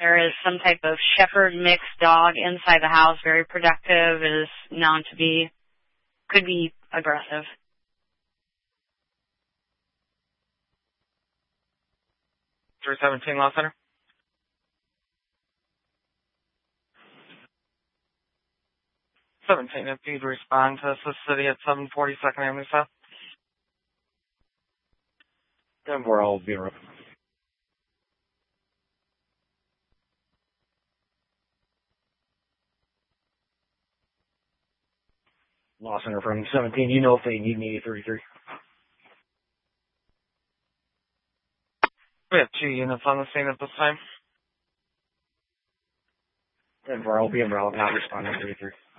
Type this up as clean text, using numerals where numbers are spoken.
There is some type of shepherd mixed dog inside the house, very productive, is known to be, could be aggressive. Three 17 Lost Center. 17, if you'd respond to the city at 742nd Avenue South. 10-4, I'll be around. Lost Center from 17, you know if they need me at 33. We have 2 units on the scene at this time. 10-4, I'll be around, not responding at 33.